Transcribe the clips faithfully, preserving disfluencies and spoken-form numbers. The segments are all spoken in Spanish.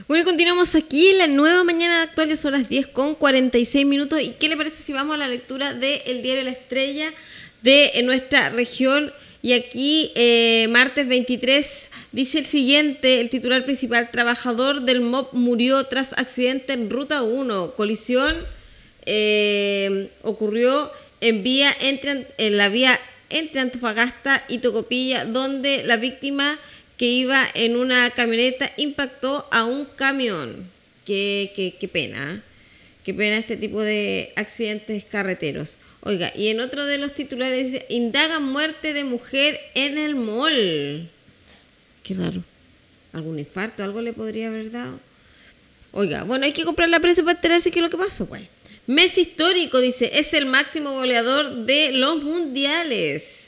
Bueno, continuamos aquí en la nueva mañana actual, ya son las diez con cuarenta y seis minutos. ¿Y qué le parece si vamos a la lectura del diario La Estrella de nuestra región? Y aquí, eh, martes veintitrés, dice el siguiente, el titular principal: trabajador del M O P murió tras accidente en Ruta uno. Colisión eh, ocurrió en, vía entre, en la vía entre Antofagasta y Tocopilla, donde la víctima, que iba en una camioneta, impactó a un camión. Qué, qué, qué pena, qué pena este tipo de accidentes carreteros. Oiga, y en otro de los titulares dice: indagan muerte de mujer en el mall. Qué raro. ¿Algún infarto? ¿Algo le podría haber dado? Oiga, bueno, hay que comprar la prensa para enterarse qué es lo que pasó, pues. Messi histórico, dice, es el máximo goleador de los mundiales.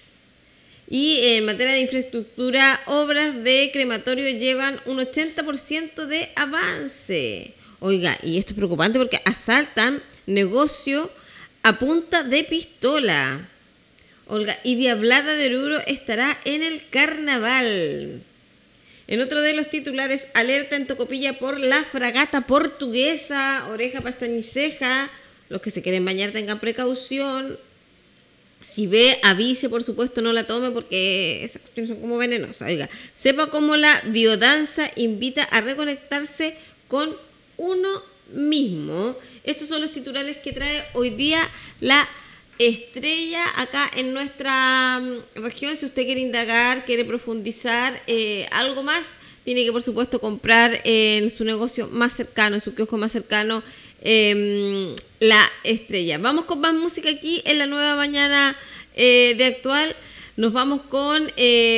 Y en materia de infraestructura, obras de crematorio llevan un ochenta por ciento de avance. Oiga, y esto es preocupante porque asaltan negocio a punta de pistola. Oiga, y Diablada de Oruro estará en el carnaval. En otro de los titulares, alerta en Tocopilla por la fragata portuguesa. Oreja, pestaña y ceja. Los que se quieren bañar tengan precaución. Si ve, avise, por supuesto, no la tome porque esas cuestiones son como venenosas. Oiga, sepa cómo la biodanza invita a reconectarse con uno mismo. Estos son los titulares que trae hoy día La Estrella acá en nuestra región. Si usted quiere indagar, quiere profundizar eh, algo más, tiene que, por supuesto, comprar en su negocio más cercano, en su kiosco más cercano, Eh, La Estrella. Vamos con más música aquí en la nueva mañana eh, de actual. Nos vamos con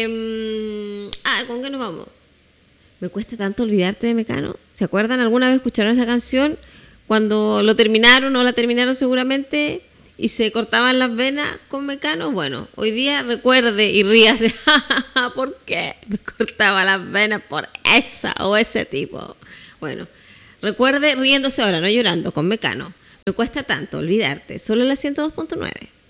eh, ah, ¿con qué nos vamos? Me cuesta tanto olvidarte de Mecano. ¿Se acuerdan? ¿Alguna vez escucharon esa canción? Cuando lo terminaron o la terminaron seguramente y se cortaban las venas con Mecano. Bueno, hoy día recuerde y ríase. ¿Por qué me cortaba las venas por esa o ese tipo? Bueno, recuerde riéndose ahora, no llorando, con Mecano. Me cuesta tanto olvidarte. Solo en la ciento dos punto nueve.